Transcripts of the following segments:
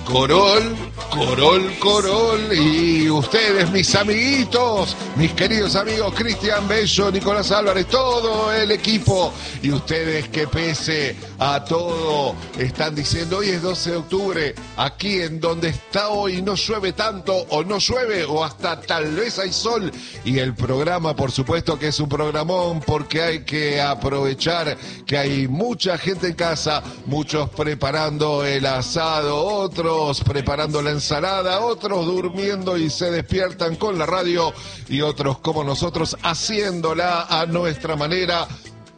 Corol, y ustedes, mis amiguitos, mis queridos amigos Cristian Bello, Nicolás Álvarez, todo el equipo, y ustedes que pese a todo están diciendo, hoy es 12 de octubre, aquí en donde está hoy no llueve tanto, o no llueve, o hasta tal vez hay sol, y el programa, por supuesto que es un programón, porque hay que aprovechar que hay mucha gente en casa, muchos preparando el asado, otros preparando la ensalada, otros durmiendo y se despiertan con la radio, y otros como nosotros haciéndola a nuestra manera.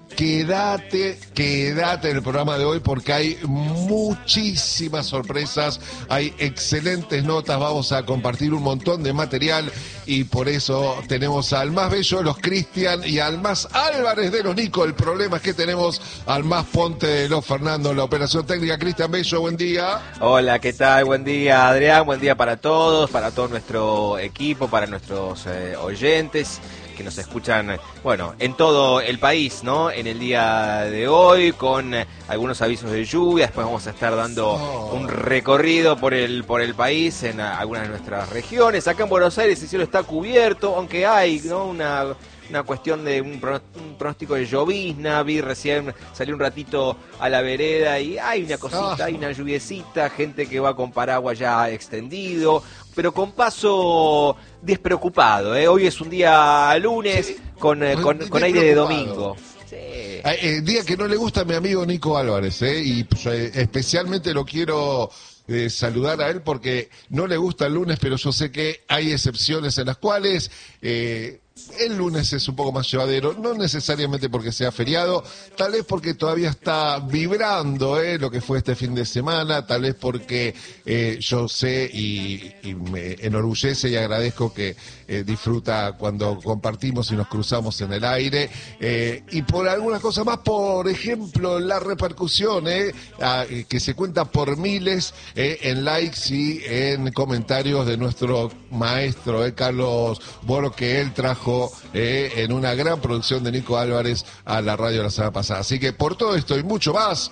Quédate en el programa de hoy porque hay muchísimas sorpresas, hay excelentes notas, vamos a compartir un montón de material y por eso tenemos al más bello de los Cristian y al más Álvarez de los Nico. El problema es que tenemos al más Ponte de los Fernando en la operación técnica. Cristian Bello, buen día. Hola, ¿qué tal? Buen día, Adrián, buen día para todos, para todo nuestro equipo, para nuestros oyentes que nos escuchan, bueno, en todo el país, ¿no? En el día de hoy, con algunos avisos de lluvia, después vamos a estar dando un recorrido por el país, en algunas de nuestras regiones. Acá en Buenos Aires el cielo está cubierto, aunque hay, ¿no? Una cuestión de un pronóstico de llovizna, vi recién, salí un ratito a la vereda y hay una cosita, hay una lluviecita, gente que va con paraguas ya extendido, pero con paso despreocupado, ¿eh? Hoy es un día lunes, sí, con aire de domingo. Sí. Día que no le gusta a mi amigo Nico Álvarez, y especialmente lo quiero saludar a él porque no le gusta el lunes, pero yo sé que hay excepciones en las cuales el lunes es un poco más llevadero, no necesariamente porque sea feriado, tal vez porque todavía está vibrando lo que fue este fin de semana, tal vez porque yo sé y me enorgullece y agradezco que disfruta cuando compartimos y nos cruzamos en el aire, y por algunas cosas más, por ejemplo, la repercusión que se cuenta por miles en likes y en comentarios de nuestro maestro Carlos Boro, que él trajo en una gran producción de Nico Álvarez a la radio la semana pasada. Así que por todo esto y mucho más,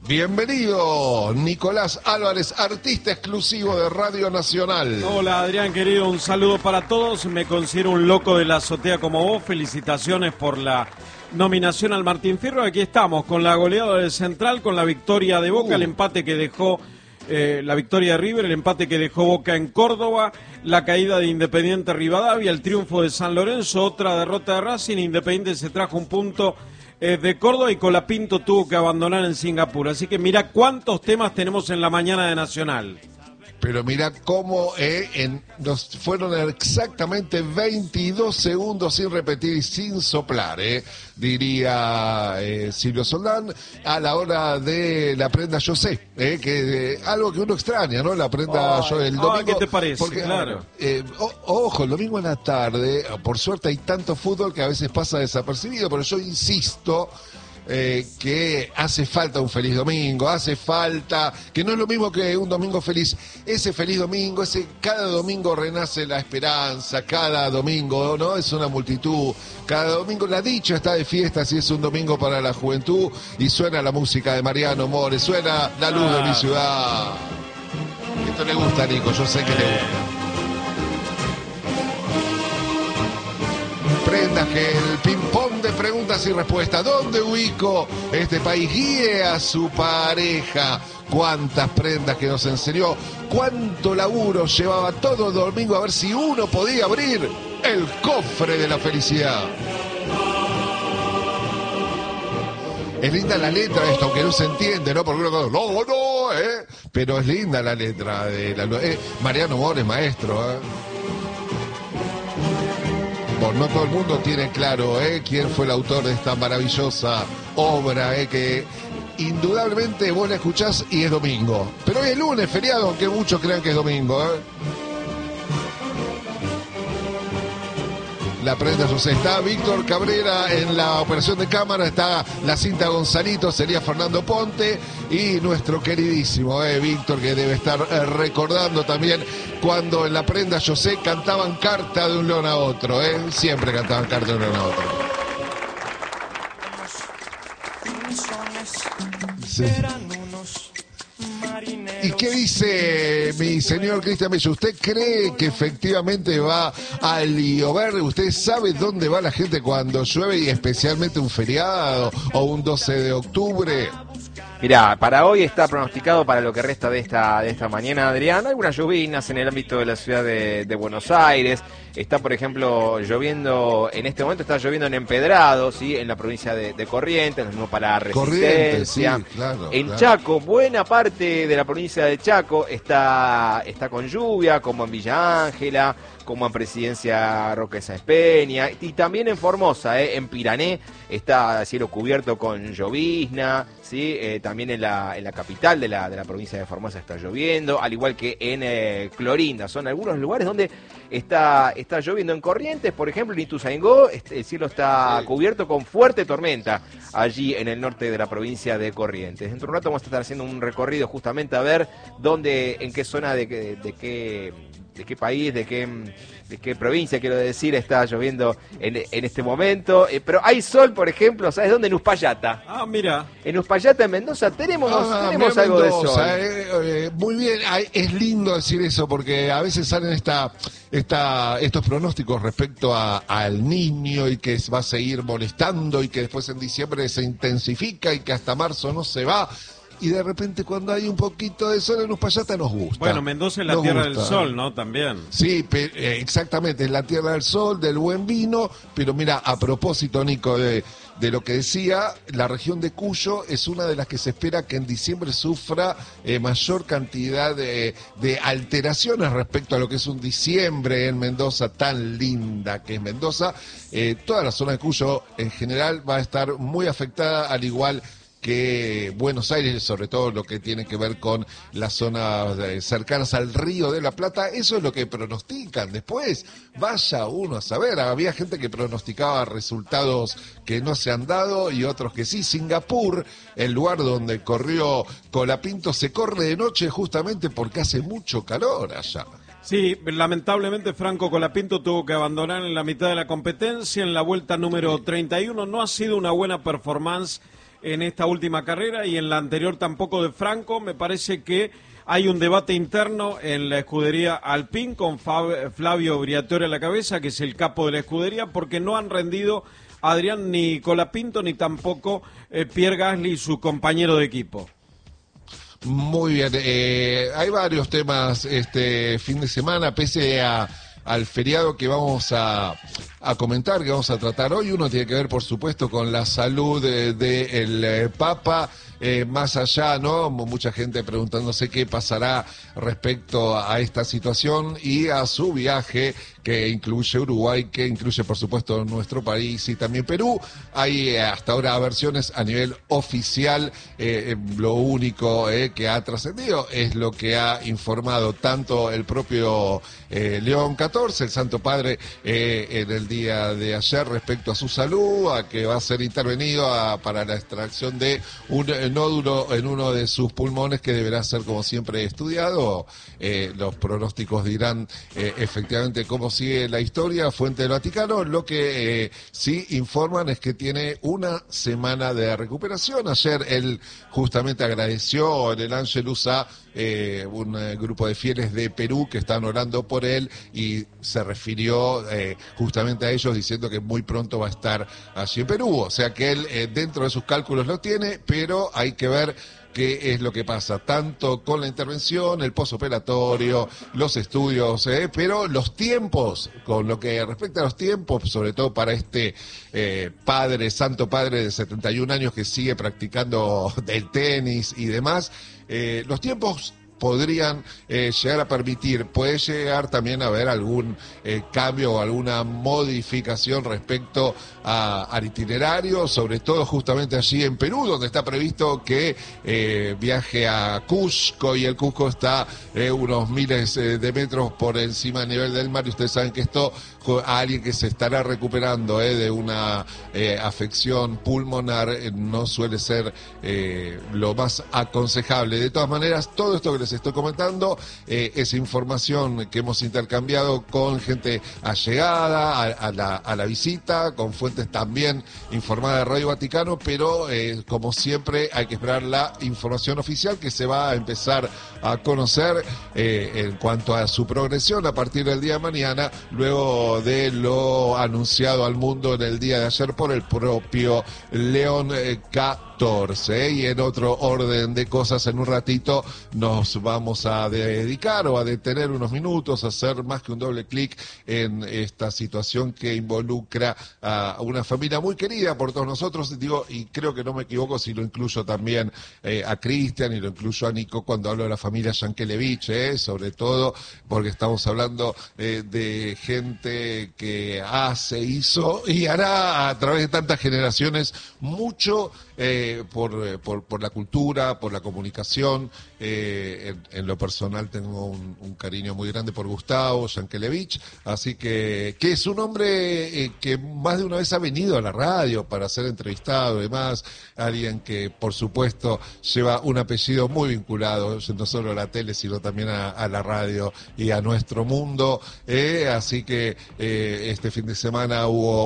bienvenido Nicolás Álvarez, artista exclusivo de Radio Nacional. Hola Adrián querido, un saludo para todos. Me considero un loco de la azotea como vos. Felicitaciones por la nominación al Martín Fierro. Aquí estamos con la goleada del Central, con la victoria de Boca, el empate que dejó la victoria de River, el empate que dejó Boca en Córdoba, la caída de Independiente Rivadavia, el triunfo de San Lorenzo, otra derrota de Racing. Independiente se trajo un punto de Córdoba y Colapinto tuvo que abandonar en Singapur. Así que mira cuántos temas tenemos en la mañana de Nacional. Pero mira cómo nos fueron exactamente 22 segundos sin repetir y sin soplar, diría Silvio Soldán, a la hora de la prenda yo sé, que algo que uno extraña, ¿no? La prenda yo el domingo. ¿Qué te parece? Porque, claro. Ojo, el domingo en la tarde, por suerte hay tanto fútbol que a veces pasa desapercibido, pero yo insisto que hace falta un feliz domingo, hace falta, que no es lo mismo que un domingo feliz, ese feliz domingo, cada domingo renace la esperanza, cada domingo, ¿no? Es una multitud, cada domingo la dicha está de fiesta si es un domingo para la juventud y suena la música de Mariano Mores, suena La Luz de mi ciudad. Esto le gusta a Nico, yo sé que le gusta. Prendas que el ping-pong de preguntas y respuestas. ¿Dónde ubico este país? Guíe a su pareja. Cuántas prendas que nos enseñó. Cuánto laburo llevaba todo domingo a ver si uno podía abrir el cofre de la felicidad. Es linda la letra de esto, aunque no se entiende, ¿no? Porque uno no, pero es linda la letra de la Mariano Mores, maestro, No todo el mundo tiene claro quién fue el autor de esta maravillosa obra, que indudablemente vos la escuchás y es domingo. Pero hoy es lunes, feriado, aunque muchos crean que es domingo. La prenda José. Está Víctor Cabrera en la operación de cámara, está la cinta Gonzalito, sería Fernando Ponte y nuestro queridísimo Víctor, que debe estar recordando también cuando en la prenda José cantaban Carta de un león a otro, siempre cantaban Carta de un león a otro. Sí. ¿Y qué dice mi señor Cristian Bello? ¿Usted cree que efectivamente va al Lío Verde? ¿Usted sabe dónde va la gente cuando llueve y especialmente un feriado o un 12 de octubre? Mirá, para hoy está pronosticado para lo que resta de esta mañana, Adrián, algunas lluvias en el ámbito de la ciudad de Buenos Aires. Está, por ejemplo, lloviendo, en este momento está lloviendo en Empedrado, ¿sí? En la provincia de Corrientes, lo mismo para Resistencia. Sí, claro, en claro. Chaco, buena parte de la provincia de Chaco está con lluvia, como en Villa Ángela, como en Presidencia Roque Sáenz Peña, y también en Formosa, en Pirané, está cielo cubierto con llovizna, ¿sí? También en la capital de la provincia de Formosa está lloviendo, al igual que en Clorinda. Son algunos lugares donde está lloviendo. En Corrientes, por ejemplo, en Ituzaingó, el cielo está cubierto con fuerte tormenta allí en el norte de la provincia de Corrientes. Dentro de un rato vamos a estar haciendo un recorrido justamente a ver en qué zona de qué país, de qué provincia, quiero decir, está lloviendo en este momento. Pero hay sol, por ejemplo, ¿sabes dónde? En Uspallata. Ah, mira. En Uspallata, en Mendoza, tenemos algo de sol. Muy bien, es lindo decir eso porque a veces salen estos pronósticos respecto al niño y que va a seguir molestando y que después en diciembre se intensifica y que hasta marzo no se va. Y de repente cuando hay un poquito de sol en Uspallata nos gusta. Bueno, Mendoza es la tierra del sol, ¿no? También. Sí, exactamente, es la tierra del sol, del buen vino, pero mira, a propósito, Nico, de lo que decía, la región de Cuyo es una de las que se espera que en diciembre sufra mayor cantidad de alteraciones respecto a lo que es un diciembre en Mendoza, tan linda que es Mendoza. Toda la zona de Cuyo en general va a estar muy afectada, al igual que Buenos Aires, sobre todo lo que tiene que ver con las zonas cercanas al Río de la Plata. Eso es lo que pronostican. Después, vaya uno a saber, había gente que pronosticaba resultados que no se han dado y otros que sí. Singapur, el lugar donde corrió Colapinto, se corre de noche justamente porque hace mucho calor allá. Sí, lamentablemente Franco Colapinto tuvo que abandonar en la mitad de la competencia en la vuelta número 31. No ha sido una buena performance en esta última carrera y en la anterior tampoco de Franco. Me parece que hay un debate interno en la escudería Alpine con Flavio Briatore a la cabeza, que es el capo de la escudería, porque no han rendido Adrián ni Colapinto ni tampoco Pierre Gasly, su compañero de equipo. Muy bien, hay varios temas este fin de semana, pese al feriado que vamos a comentar, que vamos a tratar hoy. Uno tiene que ver, por supuesto, con la salud del Papa, más allá, ¿no? Mucha gente preguntándose qué pasará respecto a esta situación y a su viaje, que incluye Uruguay, que incluye, por supuesto, nuestro país y también Perú. Hay hasta ahora versiones a nivel oficial. Lo único que ha trascendido es lo que ha informado tanto el propio León XIV, el Santo Padre, en el día de ayer respecto a su salud, a que va a ser intervenido para la extracción de un nódulo en uno de sus pulmones que deberá ser, como siempre, estudiado. Los pronósticos dirán efectivamente cómo sigue la historia. Fuente del Vaticano, lo que sí informan es que tiene una semana de recuperación. Ayer él justamente agradeció en el Ángelus a un grupo de fieles de Perú que están orando por él y se refirió justamente a ellos diciendo que muy pronto va a estar allí en Perú. O sea que él dentro de sus cálculos lo tiene, pero hay que ver qué es lo que pasa, tanto con la intervención, el posoperatorio, los estudios, pero los tiempos, con lo que respecta a los tiempos, sobre todo para este santo padre de 71 años que sigue practicando el tenis y demás, los tiempos podrían llegar a permitir, puede llegar también a haber algún cambio o alguna modificación respecto al itinerario, sobre todo justamente allí en Perú, donde está previsto que viaje a Cusco, y el Cusco está unos miles de metros por encima del nivel del mar, y ustedes saben que esto a alguien que se estará recuperando de una afección pulmonar, no suele ser lo más aconsejable. De todas maneras, todo esto que les estoy comentando es información que hemos intercambiado con gente allegada a la visita, con fuentes también informadas de Radio Vaticano, pero como siempre hay que esperar la información oficial que se va a empezar a conocer en cuanto a su progresión a partir del día de mañana, luego de lo anunciado al mundo en el día de ayer por el propio León XIV. Y en otro orden de cosas, en un ratito nos vamos a dedicar o a detener unos minutos a hacer más que un doble clic en esta situación que involucra a una familia muy querida por todos nosotros, digo, y creo que no me equivoco si lo incluyo también a Cristian y lo incluyo a Nico cuando hablo de la familia Yankelevich, sobre todo porque estamos hablando de gente que hace, hizo y hará a través de tantas generaciones mucho por la cultura, por la comunicación. En lo personal tengo un cariño muy grande por Gustavo Yankelevich, así que es un hombre que más de una vez ha venido a la radio para ser entrevistado y demás, alguien que por supuesto lleva un apellido muy vinculado, no solo a la tele, sino también a la radio y a nuestro mundo, así que este fin de semana hubo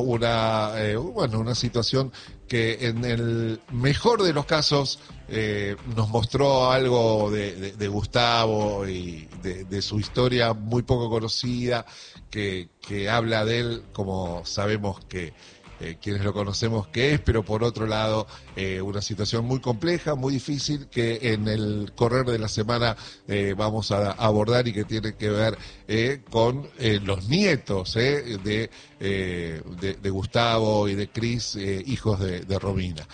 una situación que en el mejor de los casos nos mostró algo de Gustavo y de su historia muy poco conocida, que habla de él como sabemos que quienes lo conocemos que es, pero por otro lado una situación muy compleja, muy difícil, que en el correr de la semana vamos a abordar y que tiene que ver con los nietos de Gustavo y de Cris, hijos de Romina.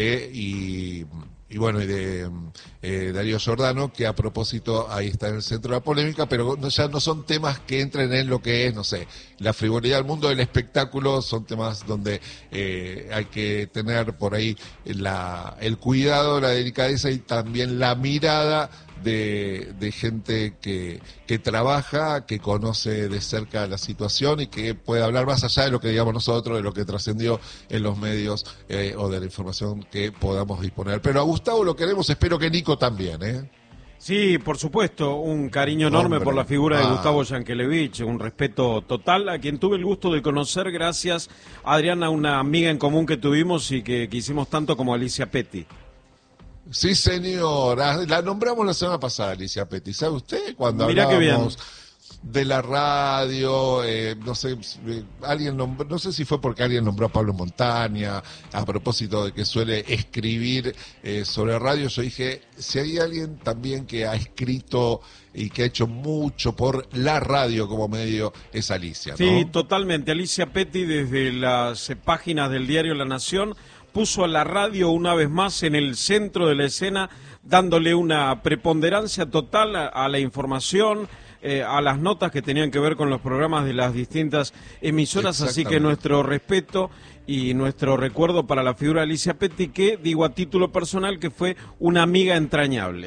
Y bueno, y de Darío Giordano, que a propósito ahí está en el centro de la polémica, pero ya no son temas que entren en lo que es, no sé, la frivolidad del mundo del espectáculo, son temas donde hay que tener por ahí el cuidado, la delicadeza y también la mirada de gente que trabaja, que conoce de cerca la situación y que puede hablar más allá de lo que digamos nosotros, de lo que trascendió en los medios o de la información que podamos disponer. Pero a Gustavo lo queremos, espero que Nico también, Sí, por supuesto, un cariño enorme por la figura de Gustavo Yankelevich, un respeto total, a quien tuve el gusto de conocer gracias, Adriana, una amiga en común que tuvimos y que quisimos tanto como Alicia Petty. Sí, señora, la nombramos la semana pasada, Alicia Petty. ¿Sabe usted? Cuando Mirá hablábamos de la radio, no sé, alguien nombró, no sé si fue porque alguien nombró a Pablo Montaña, a propósito de que suele escribir sobre radio, yo dije, si hay alguien también que ha escrito y que ha hecho mucho por la radio como medio, es Alicia, ¿no? Sí, totalmente. Alicia Petty, desde las páginas del diario La Nación, puso a la radio una vez más en el centro de la escena, dándole una preponderancia total a la información, a las notas que tenían que ver con los programas de las distintas emisoras, así que nuestro respeto y nuestro recuerdo para la figura de Alicia Petty, que digo a título personal que fue una amiga entrañable.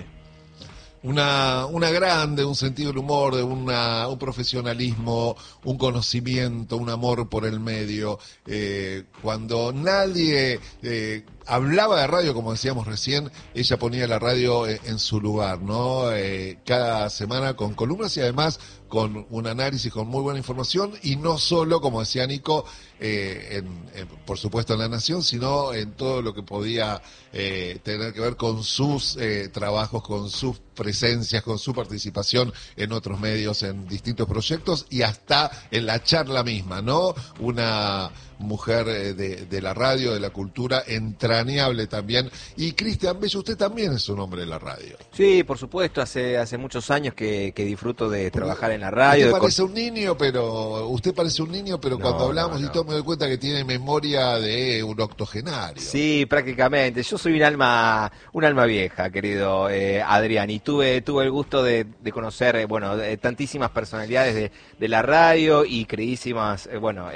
Una grande, un sentido del humor, de un profesionalismo, un conocimiento, un amor por el medio. Cuando nadie hablaba de radio, como decíamos recién, ella ponía la radio en su lugar, ¿no? Cada semana con columnas y además con un análisis, con muy buena información, y no solo, como decía Nico, por supuesto en La Nación, sino en todo lo que podía tener que ver con sus trabajos, con sus presencias, con su participación en otros medios, en distintos proyectos y hasta en la charla misma, ¿no? Una mujer de la radio, de la cultura, entrañable también. Y Cristian Bello, usted también es un hombre de la radio. Sí, por supuesto, hace muchos años que disfruto de trabajar en la radio. Usted parece un niño, pero cuando hablamos y todo me doy cuenta que tiene memoria de un octogenario. Sí, prácticamente. Yo soy un alma vieja, querido Adrián, y tuve el gusto de conocer, tantísimas personalidades de la radio y queridísimas,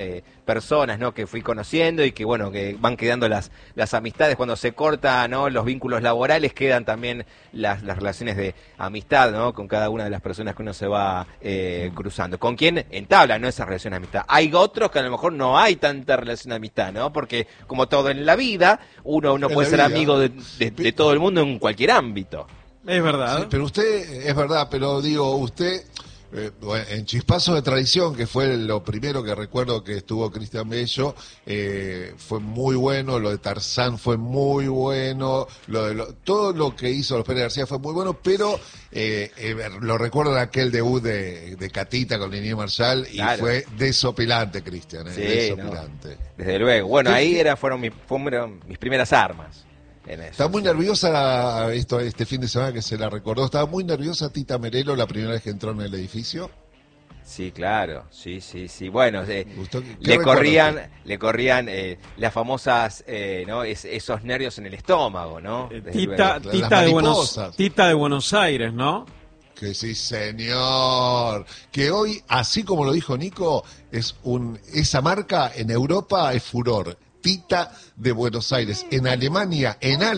personas, ¿no? Que fui conociendo y que, bueno, que van quedando las amistades. Cuando se cortan, ¿no? Los vínculos laborales, quedan también las relaciones de amistad, ¿no? Con cada una de las personas que uno se va cruzando. Con quien entabla, ¿no? Esa relación de amistad. Hay otros que a lo mejor no hay tanta relación de amistad, ¿no? Porque, como todo en la vida, uno puede ser amigo de todo el mundo en cualquier ámbito. Es verdad. Sí, pero usted, es verdad, pero digo, usted, bueno, en Chispazos de Tradición, que fue lo primero que recuerdo que estuvo Cristian Bello, fue muy bueno, lo de Tarzán fue muy bueno, todo lo que hizo los Pérez García fue muy bueno, pero lo recuerdo en aquel debut de Catita con Linier Marshall, y claro, fue desopilante, Cristian, sí, desopilante. No, desde luego. Bueno, ahí fueron mis primeras armas. Está muy nerviosa este fin de semana que se la recordó. ¿Estaba muy nerviosa Tita Merelo la primera vez que entró en el edificio? Sí, claro, sí. Bueno, le corrían las famosas, ¿no? Esos nervios en el estómago, ¿no? Tita de Buenos Aires, ¿no? Que sí, señor. Que hoy, así como lo dijo Nico, esa marca en Europa es furor. Tita de Buenos Aires. En Alemania,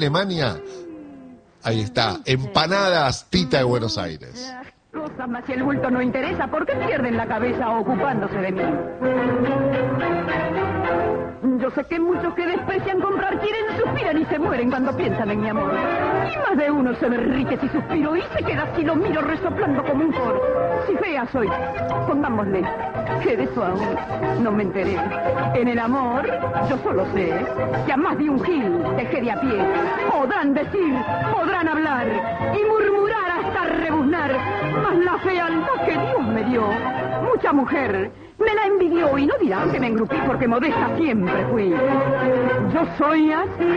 ahí está, empanadas Tita de Buenos Aires. Cosas más, si el bulto no interesa, ¿por qué pierden la cabeza ocupándose de mí? Yo sé que muchos que desprecian comprar quieren, suspiran y se mueren cuando piensan en mi amor. Y más de uno se derrite si suspiro y se queda si lo miro resoplando como un coro. Si fea soy, pongámosle, que de eso aún no me enteré. En el amor, yo solo sé que a más de un gil dejé de a pie. Podrán decir, podrán hablar y murmurar hasta rebuznar, mas la fealdad que Dios me dio, mucha mujer me la envidió y no dirán que me engrupí porque modesta siempre fui. Yo soy así.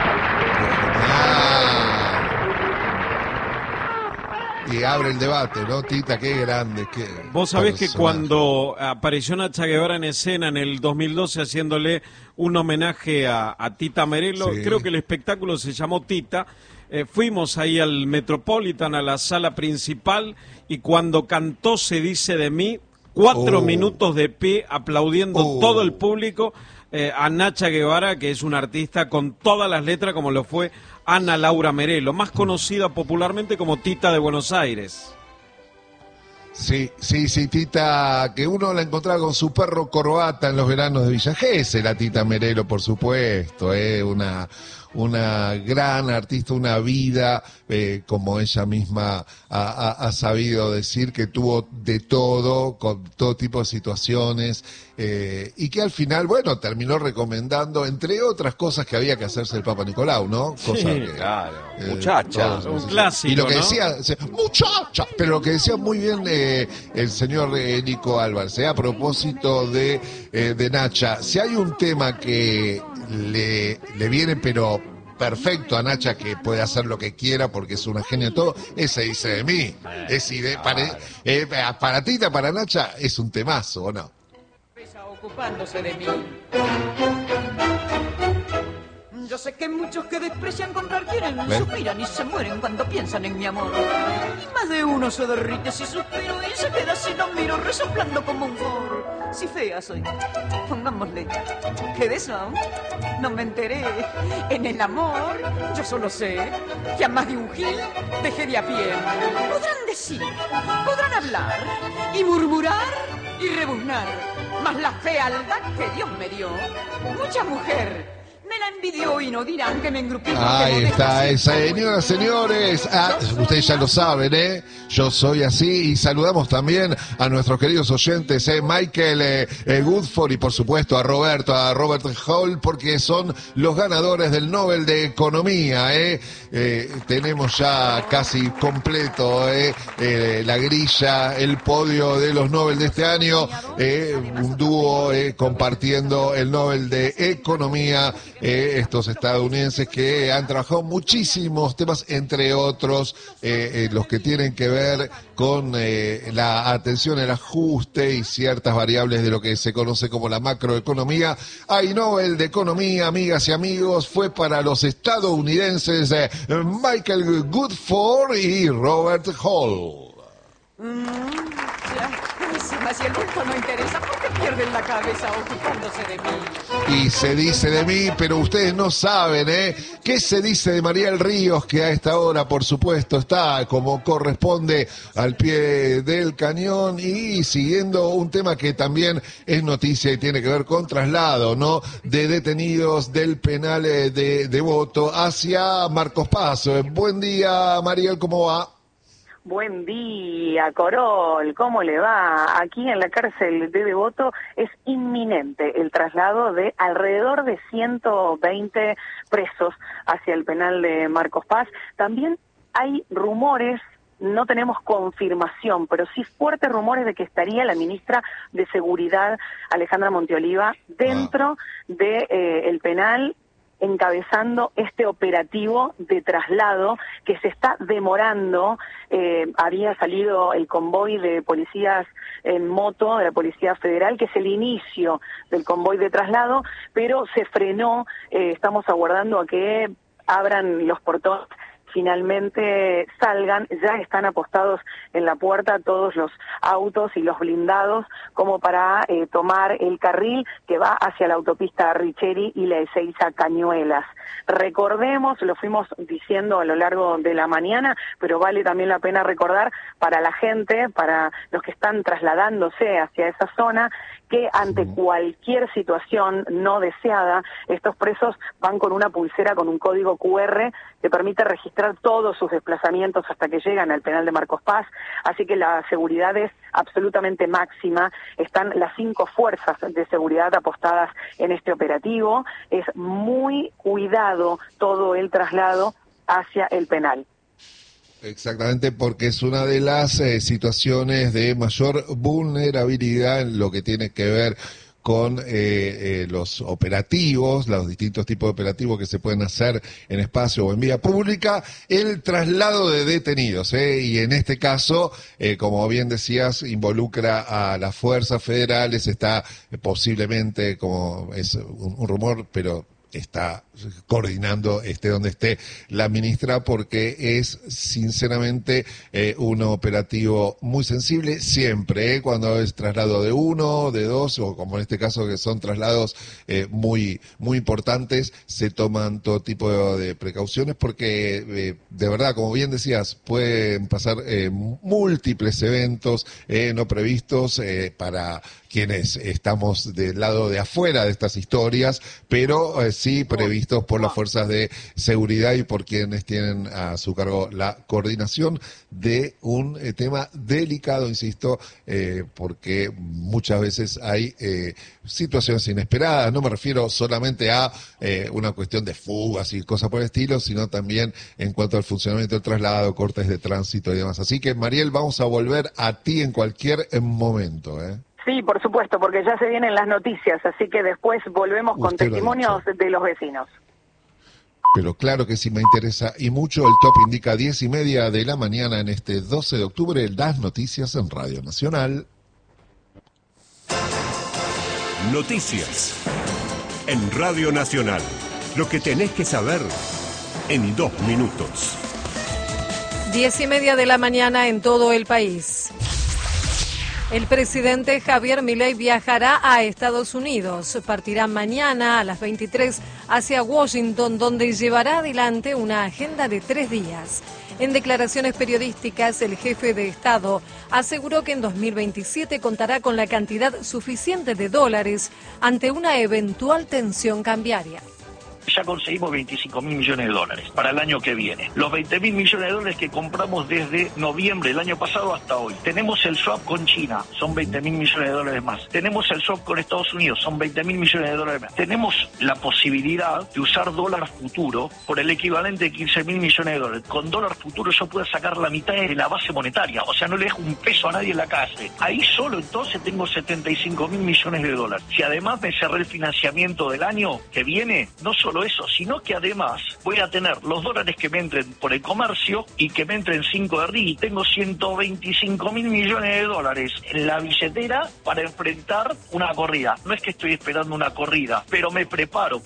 Y abre el debate, ¿no, Tita? Qué grande. Vos sabés que cuando apareció Nacha Guevara en escena en el 2012 haciéndole un homenaje a Tita Merelo, sí, creo que el espectáculo se llamó Tita, fuimos ahí al Metropolitan, a la sala principal, y cuando cantó Se dice de mí, 4 minutos de pie aplaudiendo todo el público a Nacha Guevara, que es una artista con todas las letras, como lo fue Ana Laura Merelo, más conocida popularmente como Tita de Buenos Aires. Sí, Tita, que uno la encontraba con su perro corbata en los veranos de Villa Gesell, la Tita Merelo, por supuesto, una gran artista, una vida, como ella misma ha sabido decir, que tuvo de todo, con todo tipo de situaciones, y que al final, bueno, terminó recomendando, entre otras cosas, que había que hacerse el Papa Nicolau, ¿no? Cosa sí, claro, muchacha, un clásico, y lo que ¿no? decía, muchacha, pero lo que decía muy bien el señor Nico Álvarez, a propósito de Nacha, si hay un tema que le viene pero perfecto a Nacha, que puede hacer lo que quiera porque es una genia todo, ese dice de mí, para Tita, para Nacha es un temazo, ¿o no? Ocupándose de mí. Yo sé que muchos que desprecian comprar quieren, suspiran y se mueren cuando piensan en mi amor. Y más de uno se derrite si suspiro y se queda si lo miro resoplando como un foro. Si fea soy, pongámosle, que de eso aún no me enteré. En el amor, yo solo sé que a más de un gil dejé de a pie. Podrán decir, podrán hablar y murmurar y rebuznar, mas la fealdad que Dios me dio, mucha mujer me la envidió y no dirán que me engrupí. Ahí está, señoras, señores. Ustedes ya lo saben, Yo soy así. Y saludamos también a nuestros queridos oyentes, Michael Goodford, y por supuesto a Robert Hall, porque son los ganadores del Nobel de Economía, tenemos ya casi completo la grilla, el podio de los Nobel de este año, un dúo compartiendo el Nobel de Economía, estos estadounidenses que han trabajado muchísimos temas, entre otros los que tienen que ver con la atención, el ajuste y ciertas variables de lo que se conoce como la macroeconomía. Hay Nobel de Economía, amigas y amigos, fue para los estadounidenses Michael Goodford y Robert Hall. buenísima. Si el resto no interesa, ¿por qué pierden la cabeza ocupándose de mí? Y se dice de mí, pero ustedes no saben, ¿qué se dice de Mariel Ríos, que a esta hora, por supuesto, está como corresponde al pie del cañón y siguiendo un tema que también es noticia y tiene que ver con traslado, ¿no? De detenidos del penal de Devoto hacia Marcos Paz. Buen día, Mariel, ¿cómo va? Buen día, Corol, ¿cómo le va? Aquí en la cárcel de Devoto es inminente el traslado de alrededor de 120 presos hacia el penal de Marcos Paz. También hay rumores, no tenemos confirmación, pero sí fuertes rumores de que estaría la ministra de Seguridad, Alejandra Monteoliva, dentro de el penal, encabezando este operativo de traslado que se está demorando. Había salido el convoy de policías en moto de la Policía Federal, que es el inicio del convoy de traslado, pero se frenó. Estamos aguardando a que abran los portones, finalmente salgan. Ya están apostados en la puerta todos los autos y los blindados como para tomar el carril que va hacia la autopista Richeri y la Ezeiza Cañuelas. Recordemos, lo fuimos diciendo a lo largo de la mañana, pero vale también la pena recordar para la gente, para los que están trasladándose hacia esa zona, que ante cualquier situación no deseada, estos presos van con una pulsera con un código QR que permite registrar todos sus desplazamientos hasta que llegan al penal de Marcos Paz, así que la seguridad es absolutamente máxima. Están las 5 fuerzas de seguridad apostadas en este operativo. Es muy cuidado todo el traslado hacia el penal. Exactamente, porque es una de las situaciones de mayor vulnerabilidad en lo que tiene que ver con los operativos, los distintos tipos de operativos que se pueden hacer en espacio o en vía pública, el traslado de detenidos, y en este caso, como bien decías, involucra a las fuerzas federales, está posiblemente, como es un rumor, pero está coordinando donde esté la ministra, porque es sinceramente un operativo muy sensible siempre, cuando es traslado de 1, de 2 o como en este caso que son traslados muy importantes, se toman todo tipo de precauciones porque de verdad, como bien decías, pueden pasar múltiples eventos no previstos para quienes estamos del lado de afuera de estas historias, pero sí previstos por las fuerzas de seguridad y por quienes tienen a su cargo la coordinación de un tema delicado, insisto, porque muchas veces hay situaciones inesperadas. No me refiero solamente a una cuestión de fugas y cosas por el estilo, sino también en cuanto al funcionamiento del traslado, cortes de tránsito y demás. Así que, Mariel, vamos a volver a ti en cualquier momento, Sí, por supuesto, porque ya se vienen las noticias, así que después volvemos con testimonios de los vecinos. Pero claro que sí me interesa y mucho. El top indica 10:30 de la mañana en este 12 de octubre, las noticias en Radio Nacional. Noticias en Radio Nacional. Lo que tenés que saber en 2 minutos. 10:30 de la mañana en todo el país. El presidente Javier Milei viajará a Estados Unidos. Partirá mañana a las 23 hacia Washington, donde llevará adelante una agenda de 3 días. En declaraciones periodísticas, el jefe de Estado aseguró que en 2027 contará con la cantidad suficiente de dólares ante una eventual tensión cambiaria. Ya conseguimos 25.000 millones de dólares para el año que viene. Los 20.000 millones de dólares que compramos desde noviembre del año pasado hasta hoy. Tenemos el swap con China, son 20.000 millones de dólares más. Tenemos el swap con Estados Unidos, son 20.000 millones de dólares más. Tenemos la posibilidad de usar dólar futuro por el equivalente de 15.000 millones de dólares. Con dólar futuro yo puedo sacar la mitad de la base monetaria, o sea, no le dejo un peso a nadie en la calle. Ahí solo entonces tengo 75.000 millones de dólares. Si además me cerré el financiamiento del año que viene, no solo eso, sino que además voy a tener los dólares que me entren por el comercio y que me entren 5 de RI. Tengo 125.000 millones de dólares en la billetera para enfrentar una corrida. No es que estoy esperando una corrida, pero me preparo.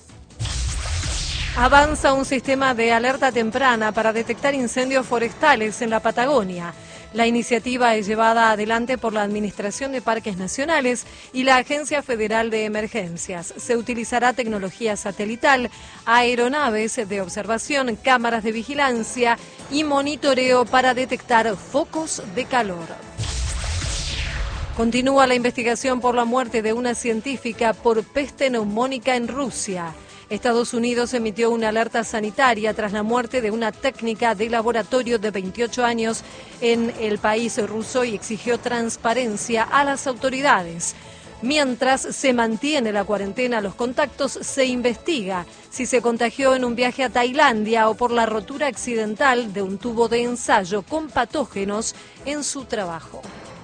Avanza un sistema de alerta temprana para detectar incendios forestales en la Patagonia. La iniciativa es llevada adelante por la Administración de Parques Nacionales y la Agencia Federal de Emergencias. Se utilizará tecnología satelital, aeronaves de observación, cámaras de vigilancia y monitoreo para detectar focos de calor. Continúa la investigación por la muerte de una científica por peste neumónica en Rusia. Estados Unidos emitió una alerta sanitaria tras la muerte de una técnica de laboratorio de 28 años en el país ruso y exigió transparencia a las autoridades. Mientras se mantiene la cuarentena a los contactos, se investiga si se contagió en un viaje a Tailandia o por la rotura accidental de un tubo de ensayo con patógenos en su trabajo.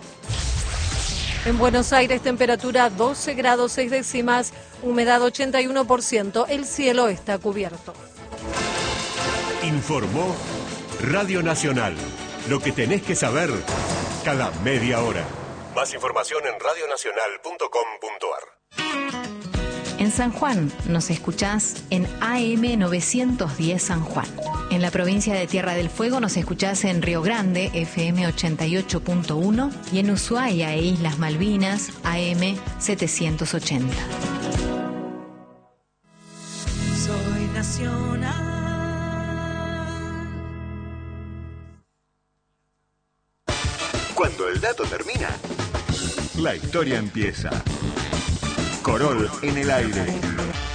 En Buenos Aires, temperatura 12 grados 6 décimas, humedad 81%, el cielo está cubierto. Informó Radio Nacional. Lo que tenés que saber cada media hora. Más información en radionacional.com.ar. En San Juan nos escuchás en AM 910 San Juan. En la provincia de Tierra del Fuego nos escuchás en Río Grande, FM 88.1, y en Ushuaia e Islas Malvinas, AM 780. Soy nacional. Cuando el dato termina, la historia empieza. Corol en el aire.